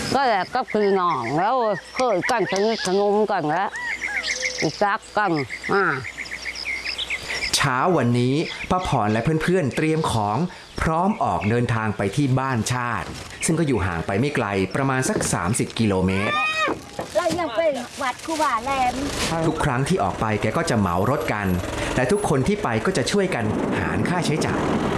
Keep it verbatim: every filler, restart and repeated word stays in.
ก็แหละก็คือน้องแล้วเคยกันสนิทสนมกันแล้วอีกรักกันอ่าเช้าวันนี้ป้าพรและเพื่อนๆเตรียมของพร้อมออกเดินทางไปที่บ้านชาติซึ่งก็อยู่ห่างไปไม่ไกลประมาณสักสามสิบกิโลเมตรเรายังไปวัดคูบาแลมทุกครั้งที่ออกไปแกก็จะเหมารถกันและทุกคนที่ไปก็จะช่วยกันหารค่าใช้จ่าย